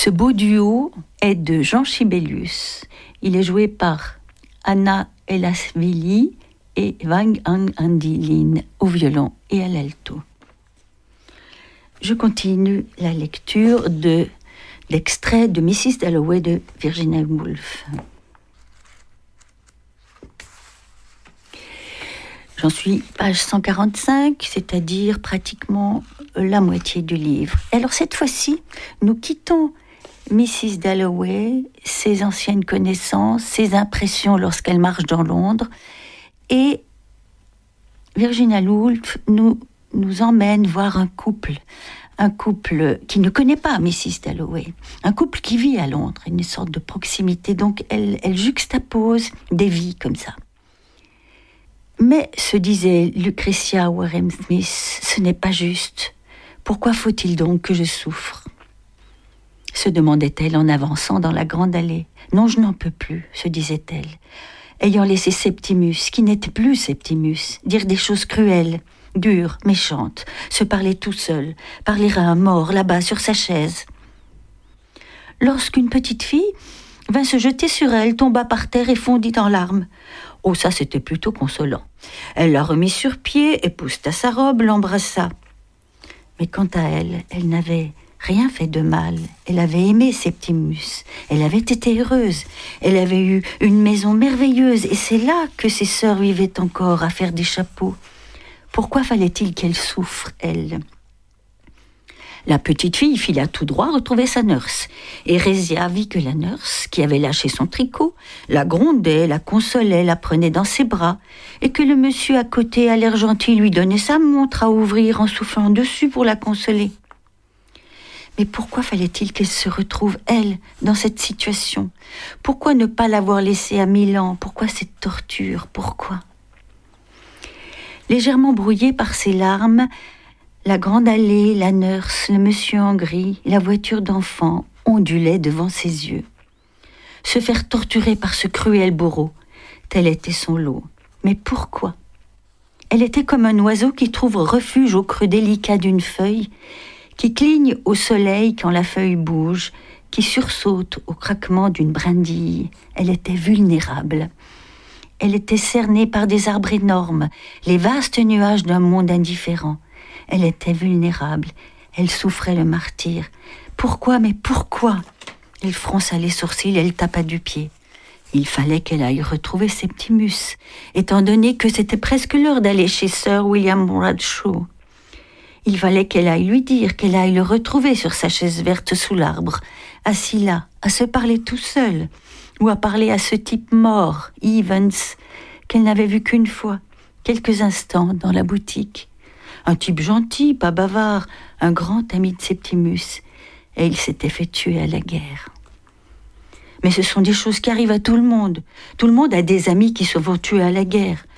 Ce beau duo est de Jean Sibelius. Il est joué par Anna Elasvili et Wang Andilin au violon et à l'alto. Je continue la lecture de l'extrait de Mrs. Dalloway de Virginia Woolf. J'en suis page 145, c'est-à-dire pratiquement la moitié du livre. Alors cette fois-ci, nous quittons Mrs. Dalloway, ses anciennes connaissances, ses impressions lorsqu'elle marche dans Londres, et Virginia Woolf nous emmène voir un couple qui ne connaît pas Mrs. Dalloway, un couple qui vit à Londres, une sorte de proximité, donc elle juxtapose des vies comme ça. Mais, se disait Lucretia Wareham-Smith, ce n'est pas juste. Pourquoi faut-il donc que je souffre ? Se demandait-elle en avançant dans la grande allée. Non, je n'en peux plus, se disait-elle, ayant laissé Septimus, qui n'était plus Septimus, dire des choses cruelles, dures, méchantes, se parler tout seul, parler à un mort là-bas sur sa chaise. Lorsqu'une petite fille vint se jeter sur elle, tomba par terre et fondit en larmes. Oh, ça, c'était plutôt consolant. Elle la remit sur pied, épousseta sa robe, l'embrassa. Mais quant à elle, elle n'avait rien fait de mal. Elle avait aimé Septimus. Elle avait été heureuse. Elle avait eu une maison merveilleuse. Et c'est là que ses sœurs vivaient encore à faire des chapeaux. Pourquoi fallait-il qu'elle souffre, elle ? La petite fille fila tout droit retrouver sa nurse. Et Résia vit que la nurse, qui avait lâché son tricot, la grondait, la consolait, la prenait dans ses bras, et que le monsieur à côté, à l'air gentil, lui donnait sa montre à ouvrir en soufflant dessus pour la consoler. Mais pourquoi fallait-il qu'elle se retrouve, elle, dans cette situation ? Pourquoi ne pas l'avoir laissée à Milan ? Pourquoi cette torture ? Pourquoi ? Légèrement brouillée par ses larmes, la grande allée, la nurse, le monsieur en gris, la voiture d'enfant ondulaient devant ses yeux. Se faire torturer par ce cruel bourreau, tel était son lot. Mais pourquoi ? Elle était comme un oiseau qui trouve refuge au creux délicat d'une feuille, qui cligne au soleil quand la feuille bouge, qui sursaute au craquement d'une brindille. Elle était vulnérable. Elle était cernée par des arbres énormes, les vastes nuages d'un monde indifférent. Elle était vulnérable, elle souffrait le martyre. Pourquoi, mais pourquoi ? Elle fronça les sourcils, elle tapa du pied. Il fallait qu'elle aille retrouver Septimus, étant donné que c'était presque l'heure d'aller chez Sir William Bradshaw. Il fallait qu'elle aille lui dire, qu'elle aille le retrouver sur sa chaise verte sous l'arbre, assis là, à se parler tout seul, ou à parler à ce type mort, Evans, qu'elle n'avait vu qu'une fois, quelques instants dans la boutique. Un type gentil, pas bavard, un grand ami de Septimus, et il s'était fait tuer à la guerre. Mais ce sont des choses qui arrivent à tout le monde. Tout le monde a des amis qui se font tuer à la guerre.